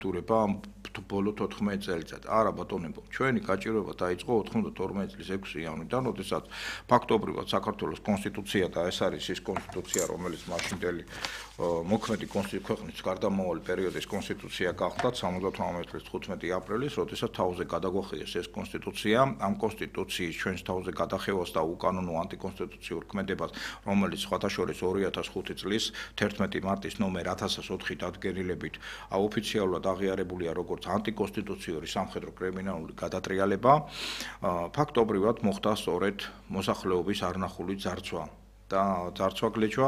დურება ამ ბოლო 14 წელიწად. არა ბატონებო, ჩვენი გაჭირვება დაიწყო 92 წლის 6 იანვრიდან, როდესაც ფაქტობრივად საქართველოს კონსტიტუცია და ეს არის ის კონსტიტუცია, რომელიც მაშინდელი მოქმედი ქვეყნის გარდამავალი პერიოდის კონსტიტუცია გახდა 78 წლის 15 აპრილის, როდესაც თავზე გადაგვახიეს ეს კონსტიტუცია. ამ კონსტიტუციის ჩვენს თავზე გადახევას და უკანონო ანტიკონსტიტუციურ ქმედებას, რომელიც სხვათა შორის 2005 წლის 11 მარტის ნომერ 1004 დადგენილებით ოფიციალურად აღიარებულია როგორც ანტიკონსტიტუციური სამხედრო კრიმინალური გადატრიალება, ფაქტობრივად მოხდა სწორედ მოსახლეობის არნახული ძარცვა. და ძარცვა გლეჩვა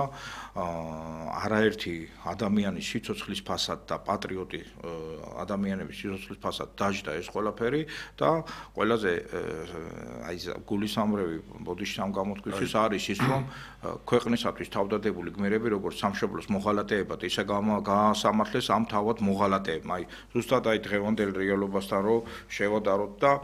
არაერთი ადამიანის სიცოცხლის ფასად და პატრიოტი ადამიანების სიცოცხლის ფასად დაждდა ეს ყველაფერი და ყველაზე აი გულისამრევი ბოდიში ამ გამოთქვისთვის არის ის რომ ქვეყნისათვის თავდადებული გმირები როგორც სამშობლოს მოღალატეებად ისე გაასამართლეს ამ თავად მოღალატეებმა აი ზუსტად აი დღევანდელ რეალობასთან რომ შევადაროთ და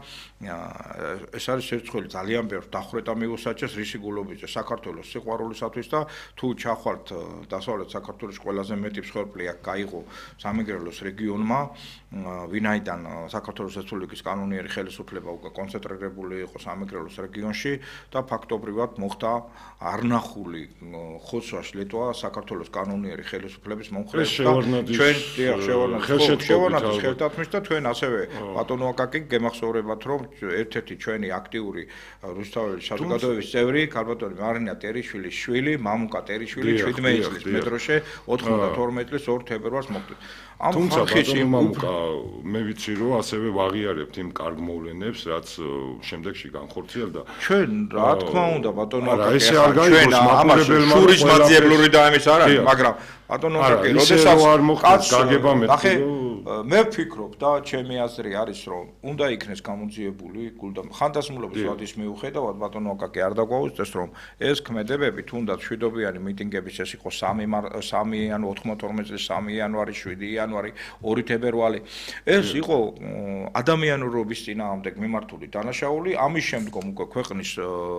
ეს არის ერთხელ ძალიან ბევრ დახვრეტა მიუსაჯეს რისი გულობიზე საქართველოს სიყვარულისათვის და თუ ჩახვალთ დასავლეთ საქართველოს ყველაზე მეტი მსხვერპლი აქ გაიღო სამეგრელოს რეგიონმა ვინაიდან საქართველოს რესპუბლიკის კანონიერი ხელისუფლება უკვე კონცენტრირებული იყო სამეგრელოს რეგიონში და ფაქტობრივად მოხდა არნახული ხოცვა შლეტვა საქართველოს კანონიერი ხელისუფლების მომხრეებს და ჩვენ შევარნაძის ხელთათმის და ჩვენ ასევე ბატონო აკაკი გემახსოვრებათ რომ ერთ-ერთი ჩვენი აქტიური რუსთაველის საზოგადოების წევრი ქალბატონი მარინა ტერიშვილის შვილი მამუკა ტერიშვილი 17 წლის მეტროში 92 წლის 2 თებერვალს მოკვდა. თუმცა ბატონო მამუკა მე ვიცი რომ ასევე ვაღიარებთ იმ კარგ მოვლენებს რაც შემდეგში განხორციელდა. ჩვენ რა თქმა უნდა ბატონო აკაკი ესე არ გაიგოს მაყურებელმა შურის მაძიებლური და ამის არ არის მაგრამ ბატონო აკაკი როდესაც არ მოხდეს გაგება მე მე ვფიქრობ და ჩემი აზრი არის რომ უნდა იქნეს გამოძიებული გულდა ხანდასმულობის ვადის მიუხედავად ბატონო აკაკი არ დაგვაუწყდეს რომ ეს ქმედებები თუნდაც შვიდობიანი მიტინგების ეს იყო 3 იანვარი 92 წლის 3 იანვარი 7 იანვარი 2 თებერვალი ეს იყო ადამიანურობის წინააღმდეგ მიმართული დანაშაული ამის შემდგომ უკვე ქვეყნის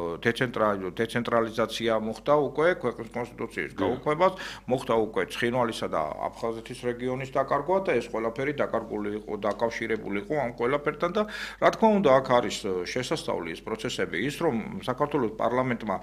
დეცენტრალიზაცია მოხდა უკვე ქვეყნის კონსტიტუციის გაუქმებას მოხდა უკვე ცხინვალისა და აფხაზეთის რეგიონის დაკარგვა და ეს ყველაფერი დაკარგული იყო დაკავშირებული იყო ამ ყველაფერთან და რა თქმა უნდა აქ არის შესასწავლი ეს პროცესები ის რომ საქართველოს პარლამენტმა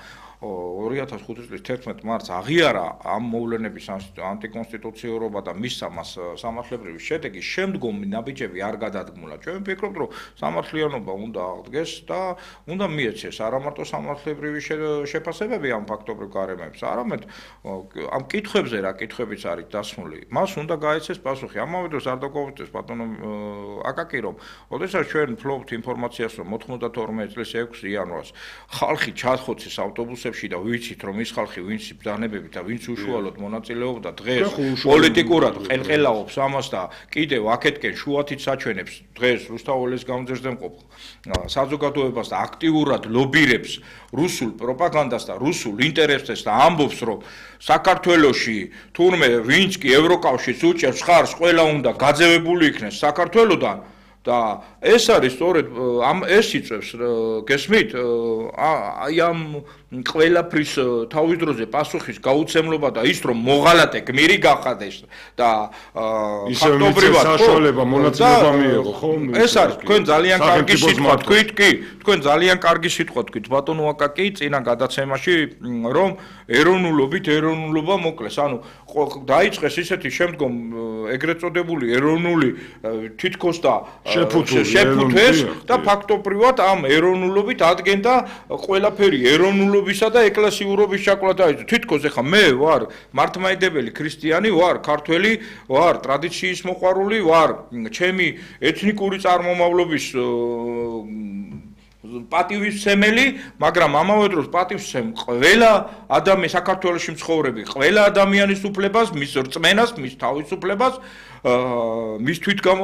2005 წლის 11 მარტს აღიარა ამ მოვლენების ანტიკონსტიტუციურობა და მისცა მას სამართლებრივი შედეგი შემდგომი ნაბიჯები არ გადადგმულა ჩვენ ვფიქრობთ რომ სამართლიანობა უნდა აღდგეს და უნდა მიეცეს არა მარტო სამართლებრივი შეფასებები ამ ფაქტობრივ გარემოებს არამედ ამ კითხვებზე რა კითხვებიც არის დასმული მას უნდა გაეცეს პასუხი ამავე დროს არ დაგვაუწყდეს ბატონო აკაკი რომ ოდესაც ჩვენ ფლობთ ინფორმაციას რომ 92 წლის 6 იანვარს ხალხი ჩახოცეს ავტობუსებში და ვიცით რომ ის ხალხი ვინც ბრძანებებით და ვინც უშუალოდ მონაწილეობდა დღეს პოლიტიკურად ყელყელაობს ამას და კიდევ აქეთკენ შუათით საჩვენებს დღეს რუსთაველის გამზირზე მყოფ საზოგადოებას და აქტიურად ლობირებს რუსულ პროპაგანდას და რუსულ ინტერესებს და ამბობს რომ საქართველოში თურმე ვინც კი ევროკავშირს უჭერს ხარს ყველა უნდა გაძევებული იქნეს საქართველოდან და ეს არის სწორედ ამ ეს იწევს გესმით აი ამ ყველაფრის თავის დროზე პასუხის გაუცემლობა და ის რომ მოღალატე გმირი გახადეს და ფაქტობრივად საშუალება მონაწილეობა მიიღო ხო ეს არის თქვენ ძალიან კარგი სიტყვა თქვით კი თქვენ ძალიან კარგი სიტყვა თქვით ბატონო აკაკი წინა გადაცემაში რომ ეროვნულობით ეროვნულობა მოკლეს ანუ დაიწყეს ისეთი შემდგომ ეგრეთ წოდებული ეროვნული თითქოს და შეფუთეს და ფაქტობრივად ამ ეროვნულობით ადგენდა ყველაფერი ეროვნულობისა და ეკლესიურობის ჩაკლა დაიწყო. თითქოს ეხა მე ვარ მართლმადიდებელი ქრისტიანი ვარ, ქართველი ვარ, ტრადიციის მოყვარული ვარ, ჩემი ეთნიკური წარმომავლობის პატივისცემელი, მაგრამ ამავე დროს პატივისცემ ყველა ადამიანი საქართველოში მცხოვრები, ყველა ადამიანის უფლებას, მის რწმენას, მის თავისუფლებას, მის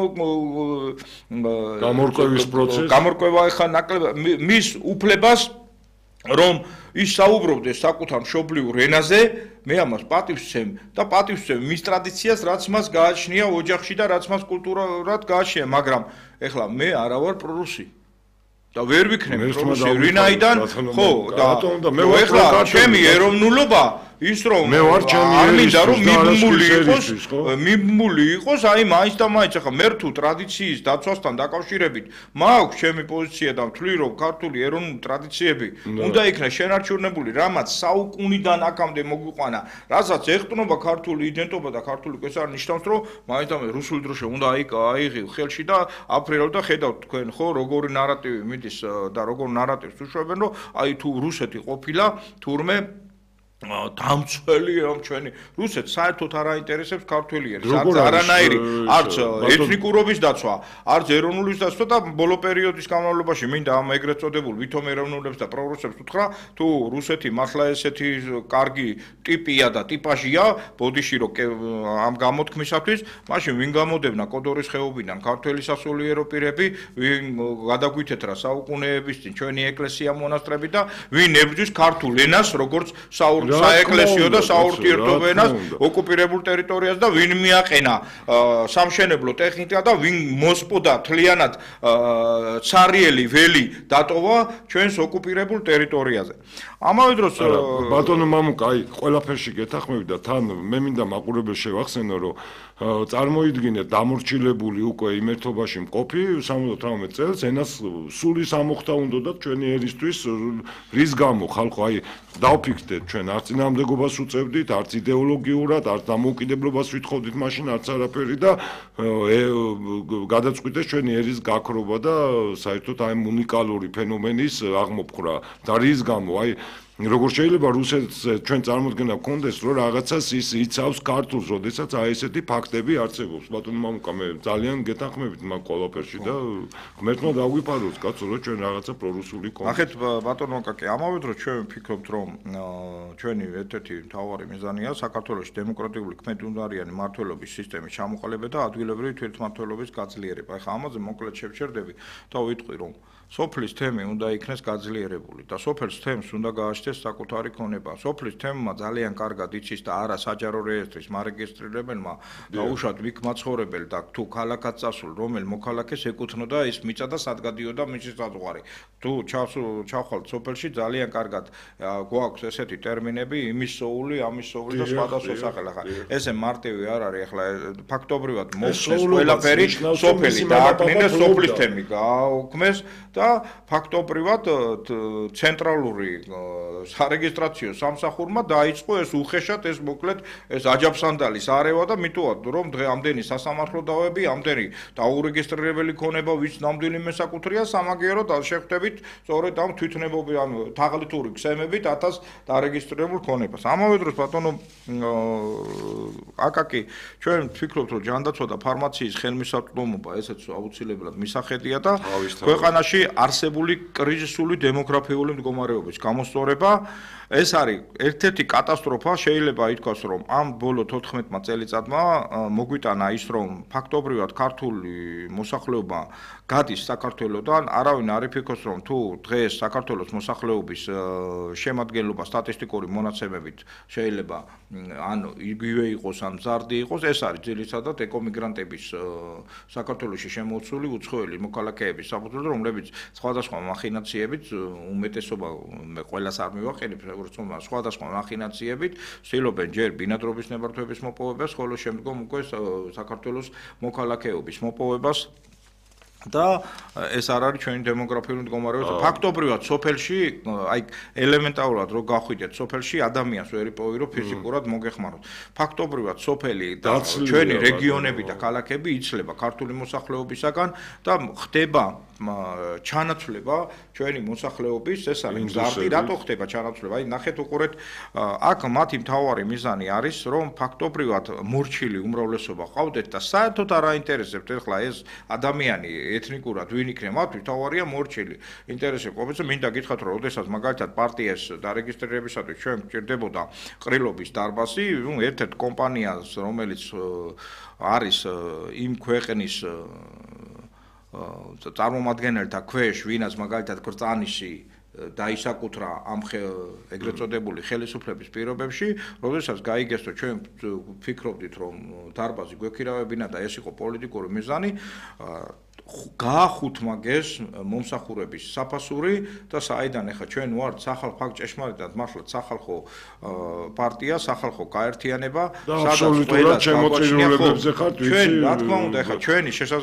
გამორკვევის პროცესს, გამორკვევა ხა მის უფლებას, რომ ის საუბრობდეს საკუთარ მშობლიურ ენაზე, მე ამას პატივისცემ და პატივისცემ მის ტრადიციას, რაც მას გააჩნია ოჯახში და რაც მას კულტურულად გააჩნია, მაგრამ ეხლა მე არა ვარ პრორუსი. და ვერ ვიქნებ პრორუსი, ვინაიდან ხო და მე ეხლა ჩემი ეროვნულობა ის რომ მე ვარ ჩემი არ მინდა რომ ერისთვის, ხო? მიბმული იყოს, აი მაინც და მაინც ახლა მე თუ ტრადიციის დაცვასთან დაკავშირებით მაქვს ჩემი პოზიცია და ვთვლი რომ ქართული ეროვნული ტრადიციები უნდა იქნას შენარჩუნებული, რამაც საუკუნიდან აქამდე მოგვიყვანა, რასაც ეხტნობა ქართული იდენტობა და ქართული კვესარი ნიშნავს რომ მაინც და მაინც რუსული დროშა უნდა აიღო ხელში და აფრინავთ და ხედავთ თქვენ ხო როგორი ნარატივი მიდის და როგორ ნარატივს უშვებენ რომ აი თუ რუსეთი ყოფილა თურმე დამცველი რომ ჩვენი რუსეთს საერთოდ არ აინტერესებს ქართველიერს არანაირი არც ეთნიკურობის დაცვა არც ეროვნულის დაცვა და ბოლო პერიოდის განმავლობაში მინდა ამ ეგრეთ წოდებულ ვითომ ეროვნულებს და პრორუსებს უთხრა თუ რუსეთი მართლა ესეთი კარგი ტიპია და ტიპაჟია ბოდიში რომ ამ გამოთქმისათვის მაშინ ვინ გამოდევნა კოდორის ხეობიდან ქართველი სასულიერო პირები ვინ გადაგვითეთ რა საუკუნეების წინ ჩვენი ეკლესია მონასტრები და ვინ ებრძვის ქართულ ენას როგორც საეკლესიო და საურთიერთობო ენას ოკუპირებულ ტერიტორიას და ვინ მიაყენა სამშენებლო ტექნიკა და ვინ მოსპოდა თლიანად ცარიელი ველი დატოვა ჩვენს ოკუპირებულ ტერიტორიაზე. ამავე დროს ბატონო მამუკა, აი ყველაფერში გეთახმები და თან მე მინდა მაყურებელს შევახსენო რომ წარმოიდგინეთ დამორჩილებული უკვე იმერთობაში მყოფი 78 წელს ენას სული სამოხდა უნდათ ჩვენი ერისთვის რის გამო ხალხო აი დავფიქრდეთ ჩვენ არც წინააღმდეგობას უწევდით არც იდეოლოგიურად არც დამოუკიდებლობას ვითხოვდით მაშინ არც არაფერი და გადაწყვიტეს ჩვენი ერის გაქრობა და საერთოდ აი უნიკალური ფენომენის აღმოფხვრა და რის გამო აი როგორ შეიძლება რუსეთს ჩვენ წარმოდგენა გქონდეს რომ რაღაცას ის იცავს ქართულს, როდესაც აი ესეთი ფაქტები არსებობს. ბატონო მამუკა, მე ძალიან გეთანხმებით მაგ ყველაფერში და ღმერთმა დაგვიფაროს კაცო რომ ჩვენ რაღაცა პრორუსული გქონდეს. ნახეთ ბატონო მაკაკი, ამავე დროს ჩვენ ვფიქრობთ რომ ჩვენი ერთ-ერთი მთავარი მიზანია საქართველოს დემოკრატიული ქმედუნარიანი მმართველობის სისტემის ჩამოყალიბება და ადგილობრივი თვითმმართველობის გაძლიერება. ახლა ამაზე მოკლედ შევჩერდები და ვიტყვი რომ სოფლის თემი უნდა იქნეს გაძლიერებული და სოფლის თემს უნდა გააჩნდეს საკუთარი ქონება. სოფლის თემმა ძალიან კარგად იცის და არა საჯარო რეესტრის მარეგისტრირებელმა დაუშვათ ვიქ მაცხოვრებელი და თუ ქალაქად წასულ რომელ მოქალაქეს ეკუთვნოდა ის მიწა და სად გადიოდა მისი საზღვარი. თუ ჩავხვალთ სოფელში ძალიან კარგად გვაქვს ესეთი ტერმინები იმის სოული, ამის სოული და სხვადასხვა სახელი. ახლა ესე მარტივი არ არის ახლა ფაქტობრივად მოხდეს ყველაფერი სოფელი დააკნინეს სოფლის თემი გააუქმეს და ფაქტობრივად ცენტრალური სარეგისტრაციო სამსახურმა დაიწყო ეს უხეშად ეს მოკლედ ეს აჯაფსანდალის არევა და მიტოვად რომ დღე ამდენი სასამართლო დავები ამდენი დაურეგისტრირებელი ქონება ვის ნამდვილი მესაკუთრეა სამაგიეროდ შეხვდებით სწორედ ამ თვითნებობი ამ თაღლითური ქსემებით 1000 დარეგისტრირებულ ქონებას. ამავე დროს ბატონო აკაკი ჩვენ ვფიქრობთ რომ ჯანდაცვა და ფარმაციის ხელმისაწვდომობა ესეც აუცილებლად მისახედია და ქვეყანაში არსებული კრიზისული დემოგრაფიული მდგომარეობის გამოსწორება ეს არის ერთ-ერთი კატასტროფა შეიძლება ითქვას რომ ამ ბოლო 14 წელიწადმა მოგვიტანა ის რომ ფაქტობრივად ქართული მოსახლეობა გადის საქართველოსთან არავინ არ იფიქროს რომ თუ დღეს საქართველოს მოსახლეობის შემადგენლობა სტატისტიკური მონაცემებით შეიძლება ანუ იგივე იყოს ან მზარდი იყოს ეს არის ძირითადად ეკომიგრანტების საქართველოში შემოსული უცხოელი მოქალაქეების საფუძველზე რომლებიც სხვადასხვა მახინაციებით უმეტესობა ყველას არ მივაყენებ როგორც სხვადასხვა მახინაციებით ცდილობენ ჯერ ბინადრობის ნებართვების მოპოვებას ხოლო შემდგომ უკვე საქართველოს მოქალაქეობის მოპოვებას და ეს არ არის ჩვენი დემოგრაფიული მდგომარეობა. ფაქტობრივად სოფელში აი ელემენტარულად რო გახვიდეთ სოფელში ადამიანს ვერ იპოვი რომ ფიზიკურად მოგეხმაროთ. ფაქტობრივად სოფელი და ჩვენი რეგიონები და ქალაქები იცლება ქართული მოსახლეობისაგან და ხდება ჩანაცვლება ჩვენი მოსახლეობის ეს არის მზარდი რატო ხდება ჩანაცვლება აი ნახეთ უყურეთ აქ მათი მთავარი მიზანი არის რომ ფაქტობრივად მორჩილი უმრავლესობა ყავდეთ და საერთოდ არ აინტერესებთ ეხლა ეს ადამიანი ეთნიკურად ვინ იქნება მათთვის თავარია მორჩილი ინტერესებს ყოფილს მინდა გითხრათ რომ ოდესაც მაგალითად პარტიას დარეგისტრირებისათვის ჩვენ გვჭირდებოდა ყრილობის დარბაზი ერთ-ერთ კომპანიას რომელიც არის იმ ქვეყნის წარმომადგენელთა ქვეშ ვინაც მაგალითად კრწანიში დაისაკუთრა ამ ეგრეთ წოდებული ხელისუფლების პირობებში, როდესაც გაიგეს რომ ჩვენ ვფიქრობდით რომ დარბაზი გვექირავებინა და ეს იყო პოლიტიკური მიზანი გაახუთმაგეს მომსახურების საფასური და საიდან ეხა ჩვენ ვართ სახალხო აქ ჭეშმარიტად მართლაც სახალხო პარტია, სახალხო გაერთიანება, და აბსოლუტურად ჩემოწირულებებზე ხართ, ვიცი? ჩვენ რა თქმა უნდა ეხა ჩვენი